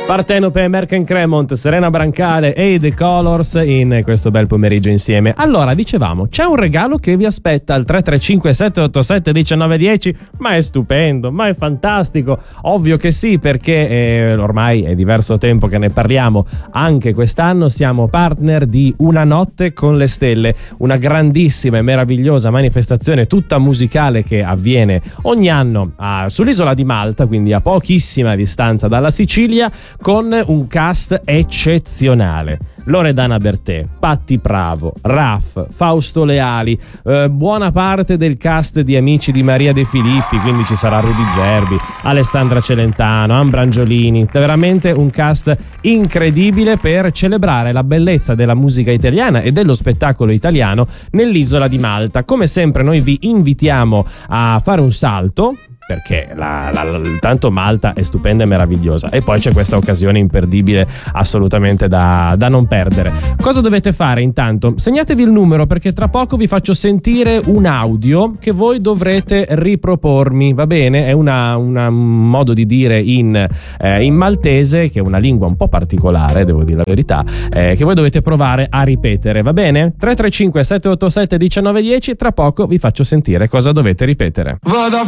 Partenope, Merck & Cremont, Serena Brancale e The Colors in questo bel pomeriggio insieme. Allora, dicevamo, c'è un regalo che vi aspetta al 335 787 1910, ma è stupendo, ma è fantastico. Ovvio che sì, perché ormai è diverso tempo che ne parliamo. Anche quest'anno siamo partner di Una notte con le stelle, una grandissima e meravigliosa manifestazione tutta musicale che avviene ogni anno sull'isola di Malta, quindi a pochissima distanza dalla Sicilia, con un cast eccezionale. Loredana Bertè, Patti Bravo, Raff, Fausto Leali, buona parte del cast di Amici di Maria De Filippi, quindi ci sarà Rudy Zerbi, Alessandra Celentano, Ambra Angiolini, veramente un cast incredibile per celebrare la bellezza della musica italiana e dello spettacolo italiano nell'isola di Malta. Come sempre noi vi invitiamo a fare un salto, perché tanto Malta è stupenda e meravigliosa, e poi c'è questa occasione imperdibile assolutamente da non perdere. Cosa dovete fare intanto? Segnatevi il numero, perché tra poco vi faccio sentire un audio che voi dovrete ripropormi, va bene? È un modo di dire in maltese, che è una lingua un po' particolare, devo dire la verità, che voi dovete provare a ripetere, va bene? 335 787 1910, tra poco vi faccio sentire cosa dovete ripetere. Vado a